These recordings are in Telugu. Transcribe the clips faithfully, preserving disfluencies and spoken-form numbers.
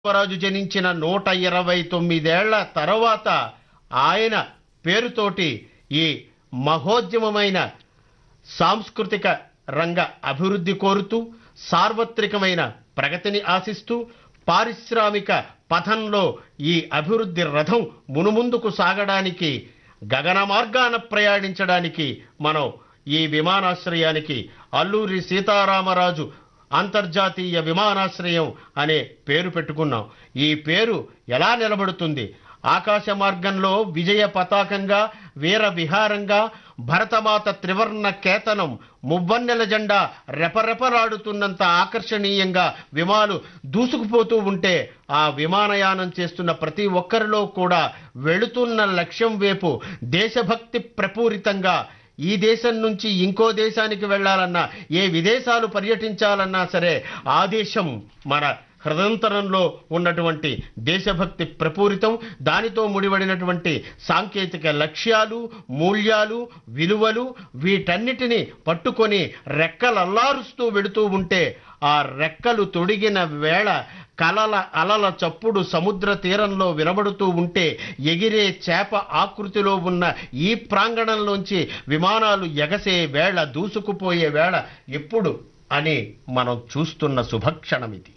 రాజు జనించిన నూట ఇరవై తొమ్మిదేళ్ల తర్వాత ఆయన పేరుతోటి ఈ మహోద్యమమైన సాంస్కృతిక రంగ అభివృద్ధి కోరుతూ సార్వత్రికమైన ప్రగతిని ఆశిస్తూ పారిశ్రామిక పథంలో ఈ అభివృద్ధి రథం మునుముందుకు సాగడానికి గగన మార్గాన ప్రయాణించడానికి మనం ఈ విమానాశ్రయానికి అల్లూరి సీతారామరాజు అంతర్జాతీయ విమానాశ్రయం అనే పేరు పెట్టుకున్నాం. ఈ పేరు ఎలా నిలబడుతుంది? ఆకాశ మార్గంలో విజయ పతాకంగా, వీర విహారంగా భరతమాత త్రివర్ణ కేతనం మువ్వన్నెల జెండా రెపరెపలాడుతున్నంత ఆకర్షణీయంగా విమానాలు దూసుకుపోతూ ఉంటే ఆ విమానయానం చేస్తున్న ప్రతి ఒక్కరిలో కూడా వెళుతున్న లక్ష్యం వైపు దేశభక్తి ప్రపూరితంగా ఈ దేశం నుంచి ఇంకో దేశానికి వెళ్ళాలన్నా, ఏ విదేశాలు పర్యటించాలన్నా సరే ఆ దేశం మన హృదయంతరంలో ఉన్నటువంటి దేశభక్తి ప్రపూరితం, దానితో ముడిపడినటువంటి సాంకేతిక లక్ష్యాలు, మూల్యాలు, విలువలు వీటన్నిటిని పట్టుకొని రెక్కలల్లారుస్తూ వెడుతూ ఉంటే ఆ రెక్కలు తొడిగిన వేళ కలల అలల చప్పుడు సముద్ర తీరంలో వినబడుతూ ఉంటే ఎగిరే చేప ఆకృతిలో ఉన్న ఈ ప్రాంగణంలోంచి విమానాలు ఎగసే వేళ, దూసుకుపోయే వేళ ఎప్పుడు అని మనం చూస్తున్న శుభక్షణం ఇది.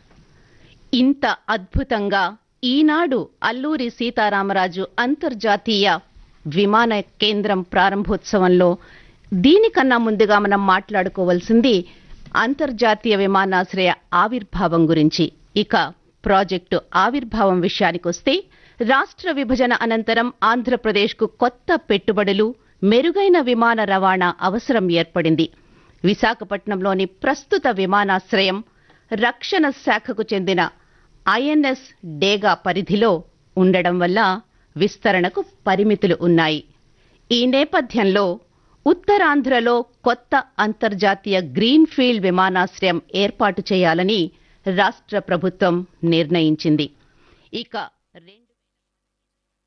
ఇంత అద్భుతంగా ఈనాడు అల్లూరి సీతారామరాజు అంతర్జాతీయ విమాన కేంద్రం ప్రారంభోత్సవంలో దీనికన్నా ముందుగా మనం మాట్లాడుకోవాల్సింది అంతర్జాతీయ విమానాశ్రయ ఆవిర్భావం గురించి. ఇక ప్రాజెక్టు ఆవిర్భావం విషయానికొస్తే రాష్ట్ర విభజన అనంతరం ఆంధ్రప్రదేశ్కు కొత్త పెట్టుబడులు, మెరుగైన విమాన రవాణా అవసరం ఏర్పడింది. విశాఖపట్నంలోని ప్రస్తుత విమానాశ్రయం రక్షణ శాఖకు చెందిన ఐఎన్ఎస్ డేగా పరిధిలో ఉండడం వల్ల విస్తరణకు పరిమితులు ఉన్నాయి. ఈ నేపథ్యంలో ఉత్తరాంధ్రలో కొత్త అంతర్జాతీయ గ్రీన్ఫీల్డ్ విమానాశ్రయం ఏర్పాటు చేయాలని రాష్ట్ర ప్రభుత్వం నిర్ణయించింది. ఇక